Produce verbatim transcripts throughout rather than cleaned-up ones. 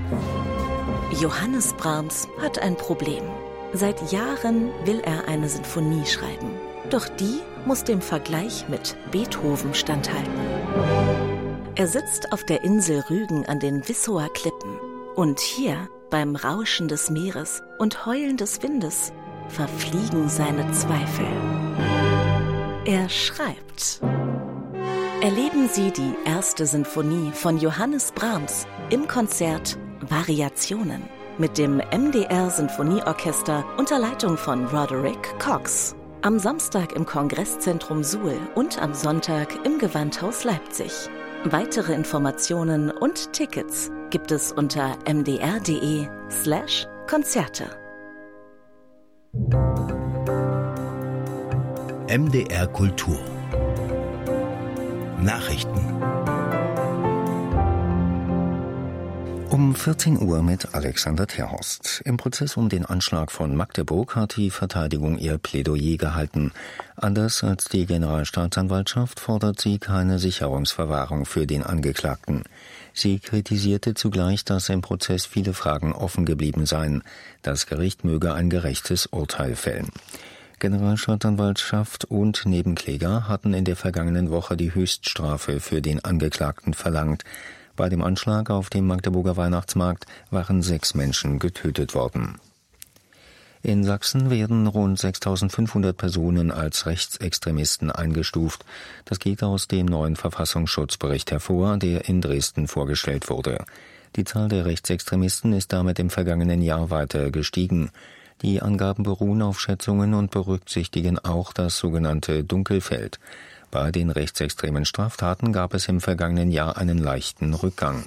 Johannes Brahms hat ein Problem. Seit Jahren will er eine Sinfonie schreiben. Doch die muss dem Vergleich mit Beethoven standhalten. Er sitzt auf der Insel Rügen an den Wissower Klippen. Und hier, beim Rauschen des Meeres und Heulen des Windes, verfliegen seine Zweifel. Er schreibt. Erleben Sie die erste Sinfonie von Johannes Brahms im Konzert Variationen mit dem M D R Sinfonieorchester unter Leitung von Roderick Cox. Am Samstag im Kongresszentrum Suhl und am Sonntag im Gewandhaus Leipzig. Weitere Informationen und Tickets gibt es unter mdr.de slash Konzerte. M D R Kultur Nachrichten um vierzehn Uhr mit Alexander Terhorst. Im Prozess um den Anschlag von Magdeburg hat die Verteidigung ihr Plädoyer gehalten. Anders als die Generalstaatsanwaltschaft fordert sie keine Sicherungsverwahrung für den Angeklagten. Sie kritisierte zugleich, dass im Prozess viele Fragen offen geblieben seien. Das Gericht möge ein gerechtes Urteil fällen. Generalstaatsanwaltschaft und Nebenkläger hatten in der vergangenen Woche die Höchststrafe für den Angeklagten verlangt. Bei dem Anschlag auf dem Magdeburger Weihnachtsmarkt waren sechs Menschen getötet worden. In Sachsen werden rund sechstausendfünfhundert Personen als Rechtsextremisten eingestuft. Das geht aus dem neuen Verfassungsschutzbericht hervor, der in Dresden vorgestellt wurde. Die Zahl der Rechtsextremisten ist damit im vergangenen Jahr weiter gestiegen. Die Angaben beruhen auf Schätzungen und berücksichtigen auch das sogenannte Dunkelfeld. Bei den rechtsextremen Straftaten gab es im vergangenen Jahr einen leichten Rückgang.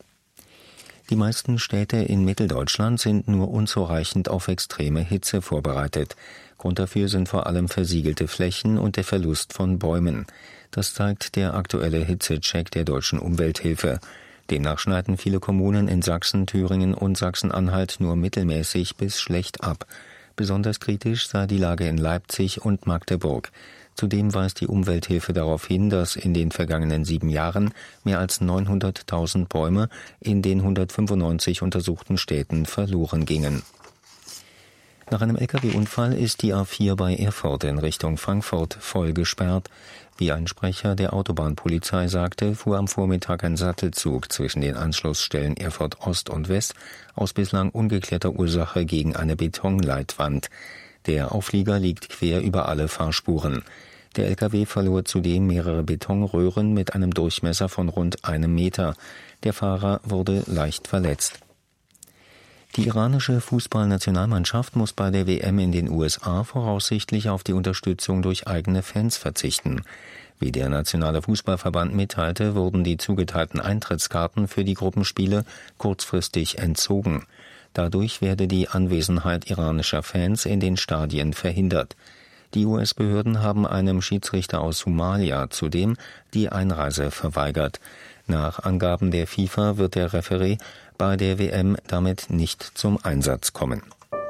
Die meisten Städte in Mitteldeutschland sind nur unzureichend auf extreme Hitze vorbereitet. Grund dafür sind vor allem versiegelte Flächen und der Verlust von Bäumen. Das zeigt der aktuelle Hitzecheck der Deutschen Umwelthilfe. Demnach schneiden viele Kommunen in Sachsen, Thüringen und Sachsen-Anhalt nur mittelmäßig bis schlecht ab. Besonders kritisch sei die Lage in Leipzig und Magdeburg. Zudem weist die Umwelthilfe darauf hin, dass in den vergangenen sieben Jahren mehr als neunhunderttausend Bäume in den hundertfünfundneunzig untersuchten Städten verloren gingen. Nach einem L K W-Unfall ist die A vier bei Erfurt in Richtung Frankfurt voll gesperrt. Wie ein Sprecher der Autobahnpolizei sagte, fuhr am Vormittag ein Sattelzug zwischen den Anschlussstellen Erfurt Ost und West aus bislang ungeklärter Ursache gegen eine Betonleitwand. Der Auflieger liegt quer über alle Fahrspuren. Der L K W verlor zudem mehrere Betonröhren mit einem Durchmesser von rund einem Meter. Der Fahrer wurde leicht verletzt. Die iranische Fußballnationalmannschaft muss bei der W M in den U S A voraussichtlich auf die Unterstützung durch eigene Fans verzichten. Wie der Nationale Fußballverband mitteilte, wurden die zugeteilten Eintrittskarten für die Gruppenspiele kurzfristig entzogen. Dadurch werde die Anwesenheit iranischer Fans in den Stadien verhindert. Die U S-Behörden haben einem Schiedsrichter aus Somalia zudem die Einreise verweigert. Nach Angaben der FIFA wird der Referee bei der W M damit nicht zum Einsatz kommen.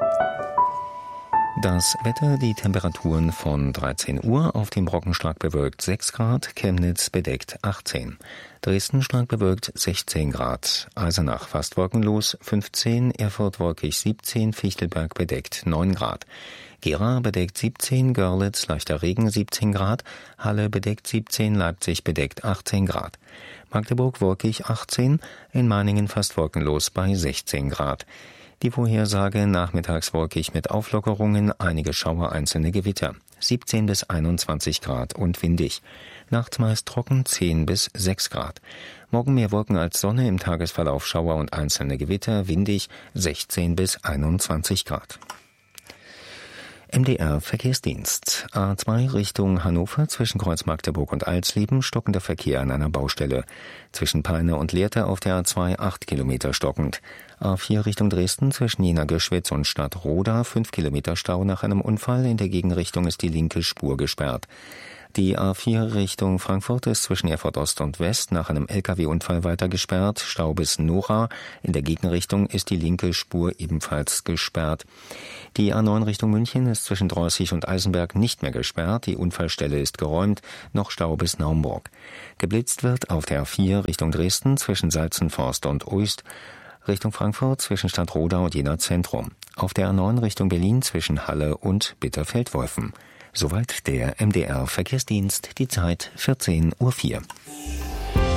Das Wetter, die Temperaturen von dreizehn Uhr, auf dem Brocken stark bewölkt sechs Grad, Chemnitz bedeckt achtzehn, Dresden stark bewölkt sechzehn Grad, Eisenach fast wolkenlos fünfzehn, Erfurt wolkig siebzehn, Fichtelberg bedeckt neun Grad, Gera bedeckt siebzehn, Görlitz leichter Regen siebzehn Grad, Halle bedeckt siebzehn, Leipzig bedeckt achtzehn Grad, Magdeburg wolkig achtzehn, in Meiningen fast wolkenlos bei sechzehn Grad. Die Vorhersage nachmittags wolkig mit Auflockerungen, einige Schauer, einzelne Gewitter. siebzehn bis einundzwanzig Grad und windig. Nachts meist trocken zehn bis sechs Grad. Morgen mehr Wolken als Sonne, im Tagesverlauf Schauer und einzelne Gewitter, windig sechzehn bis einundzwanzig Grad. M D R Verkehrsdienst. A zwei Richtung Hannover zwischen Kreuz Magdeburg und Alsleben stockender Verkehr an einer Baustelle. Zwischen Peine und Lehrte auf der A zwei acht Kilometer stockend. A vier Richtung Dresden zwischen Jena-Göschwitz und Stadtroda fünf Kilometer Stau nach einem Unfall. In der Gegenrichtung ist die linke Spur gesperrt. Die A vier Richtung Frankfurt ist zwischen Erfurt Ost und West nach einem L K W-Unfall weiter gesperrt. Stau bis Nora. In der Gegenrichtung ist die linke Spur ebenfalls gesperrt. Die A neun Richtung München ist zwischen Dreußig und Eisenberg nicht mehr gesperrt. Die Unfallstelle ist geräumt. Noch Stau bis Naumburg. Geblitzt wird auf der A vier Richtung Dresden zwischen Salzenforst und Uist. Richtung Frankfurt zwischen Stadtroda und Jena Zentrum. Auf der A neun Richtung Berlin zwischen Halle und Bitterfeld-Wolfen. Soweit der M D R-Verkehrsdienst, die Zeit vierzehn Uhr vier.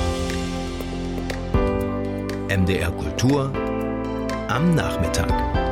M D R Kultur am Nachmittag.